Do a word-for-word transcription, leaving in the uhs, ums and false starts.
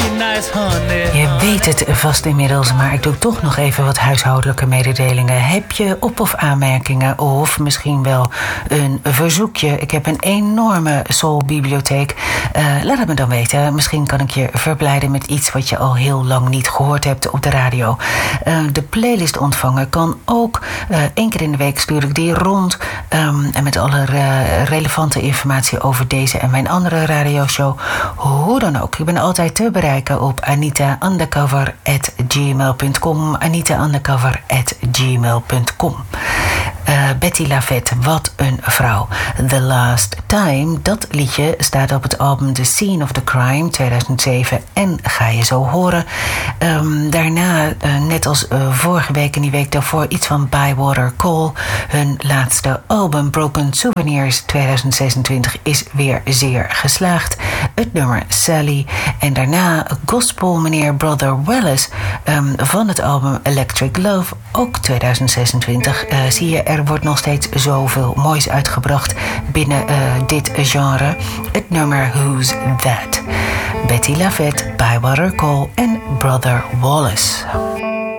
nice honey. Je weet het vast inmiddels, maar ik doe toch nog even wat huishoudelijke mededelingen. Heb je op- of aanmerkingen of misschien wel een verzoekje? Ik heb een enorme soulbibliotheek. Uh, laat het me dan weten. Misschien kan ik je verblijden met iets wat je al heel lang niet gehoord hebt op de radio. Uh, de playlist ontvangen kan ook. Uh, één keer in de week stuur ik die rond. Um, en met alle uh, relevante informatie over deze en mijn andere radioshow. Hoe dan ook. Ik ben altijd te bereiken op anita undercover at gmail dot com. anita undercover at gmail dot com. Uh, Betty Lavette, wat een vrouw. The Last Time, dat liedje staat op het album The Scene of the Crime tweeduizend zeven en ga je zo horen. Um, daarna, uh, net als uh, vorige week en die week daarvoor, iets van Bywater Cole. Hun laatste album Broken Souvenirs tweeduizend zesentwintig is weer zeer geslaagd. Het nummer Sally. En daarna gospel meneer Brother Wallace um, van het album Electric Love, ook tweeduizend zesentwintig. Uh, zie je, er wordt nog steeds zoveel moois uitgebracht binnen uh, dit genre. Het nummer Who's That? Betty Lavette, Bywater Cole en Brother Wallace.